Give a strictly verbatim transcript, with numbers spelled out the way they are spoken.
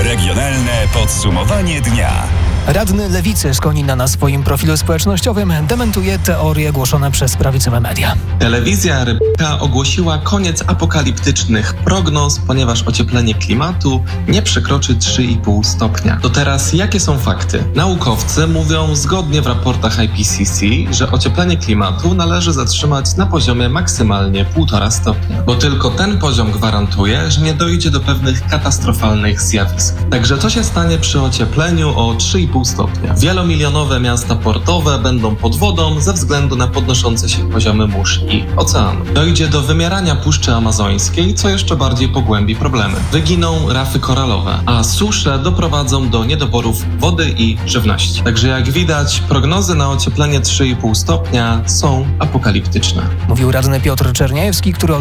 Regionalne podsumowanie dnia. Radny Lewicy z Konina na swoim profilu społecznościowym dementuje teorie głoszone przez prawicowe media. Telewizja Rybka ogłosiła koniec apokaliptycznych prognoz, ponieważ ocieplenie klimatu nie przekroczy trzy i pół stopnia. To teraz jakie są fakty? Naukowcy mówią zgodnie w raportach I P C C, że ocieplenie klimatu należy zatrzymać na poziomie maksymalnie półtora stopnia, bo tylko ten poziom gwarantuje, że nie dojdzie do pewnych katastrofalnych zjawisk. Także co się stanie przy ociepleniu o trzy i pół stopnia? Wielomilionowe miasta portowe będą pod wodą ze względu na podnoszące się poziomy mórz i oceanu. Dojdzie do wymierania Puszczy Amazońskiej, co jeszcze bardziej pogłębi problemy. Wyginą rafy koralowe, a susze doprowadzą do niedoborów wody i żywności. Także jak widać, prognozy na ocieplenie trzy i pół stopnia są apokaliptyczne. Mówił radny Piotr Czerniajewski, który